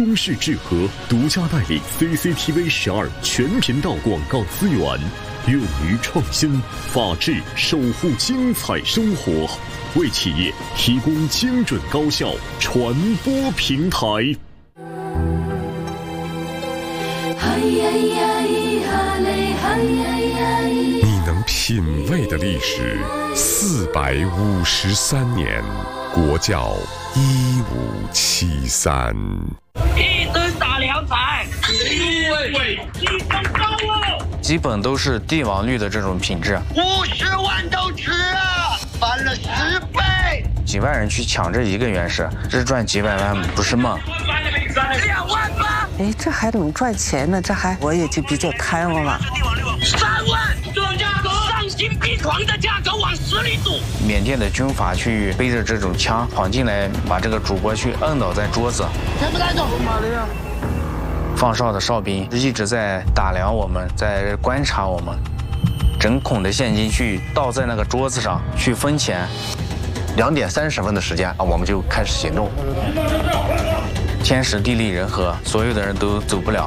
中式至和独家代理 CCTV12全频道广告资源，勇于创新，法治守护精彩生活，为企业提供精准高效传播平台。 你能品味的历史453年，国窖1573。 一吨打2彩，1位鸡胸高了， 基本都是帝王绿的这种品质。 50万都吃啊，翻了10倍。 几万人去抢这一个原石，这赚几百万不是梦。 2万8， 哎，这还能赚钱呢？这还我也就比较贪了吧。 3万，这种价格丧心病狂的价格往死里赌。 缅甸的军阀去背着这种枪闯进来，把这个主播去摁倒在桌子。 全部带走。 放哨的哨兵一直在打量我们，在观察我们，整孔的现金去倒在那个桌子上去分钱。 2点30分的时间我们就开始行动。 天时地利人和，所有的人都走不了。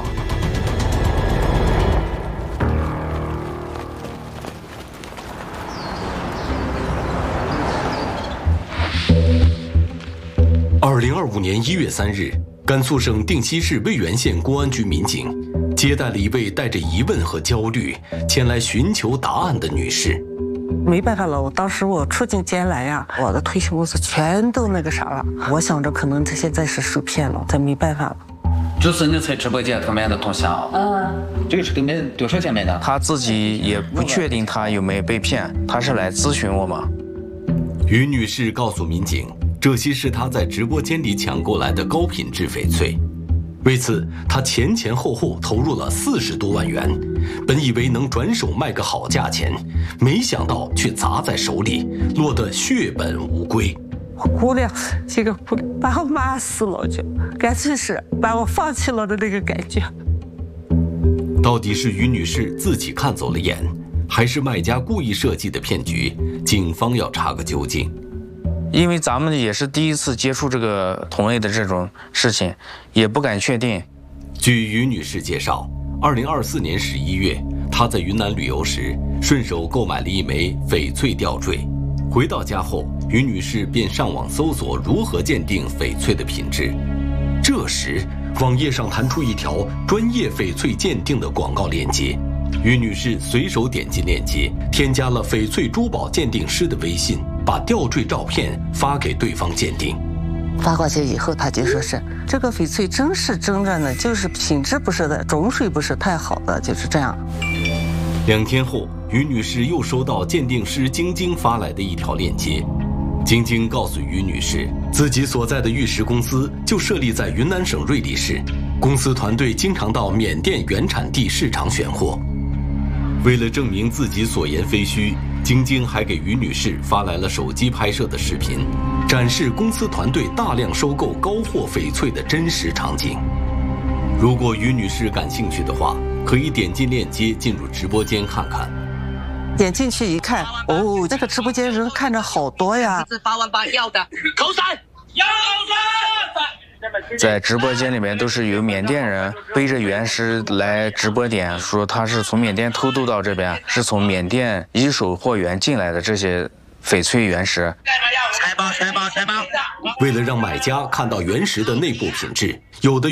2025年1月3日，甘肃省定西市渭源县公安局民警接待了一位带着疑问和焦虑前来寻求答案的女士。 没办法了，当时我出境监来呀，我的退休工资全都那个啥了。我想着可能他现在是受骗了，他没办法了。 就是你在直播间买的东西啊？这个是给多少钱买的？ 他自己也不确定他有没有被骗，他是来咨询我们。 于女士告诉民警，这些是她在直播间里抢过来的高品质翡翠。为此，她前后投入了40多万元，本以为能转手卖个好价钱，没想到却砸在手里，落得血本无归。 我姑娘这个姑娘把我骂死了，就干脆是把我放弃了的那个感觉。 到底是于女士自己看走了眼，还是卖家故意设计的骗局？警方要查个究竟。 因为咱们也是第一次接触这个同类的这种事情，也不敢确定。 据于女士介绍，2024年11月，她在云南旅游时，顺手购买了一枚翡翠吊坠。回到家后，于女士便上网搜索如何鉴定翡翠的品质。这时，网页上弹出一条专业翡翠鉴定的广告链接。于女士随手点击链接，添加了翡翠珠宝鉴定师的微信，把吊坠照片发给对方鉴定。 发过去以后，他就说是这个翡翠真是真着呢，就是品质不是的，种水不是太好的，就是这样。 2天后，于女士又收到鉴定师晶晶发来的一条链接。晶晶告诉于女士，自己所在的玉石公司就设立在云南省瑞丽市，公司团队经常到缅甸原产地市场选货。为了证明自己所言非虚，晶晶还给于女士发来了手机拍摄的视频，展示公司团队大量收购高货翡翠的真实场景。如果于女士感兴趣的话，可以点进链接进入直播间看看。 点进去一看，哦，这个直播间人看着好多呀。 是8万8要的，扣3，要3。 在直播间里面都是有缅甸人背着原石来直播点，说他是从缅甸偷渡到这边，是从缅甸一手货源进来的这些翡翠原石。 财报。 为了让买家看到原石的内部品质，有的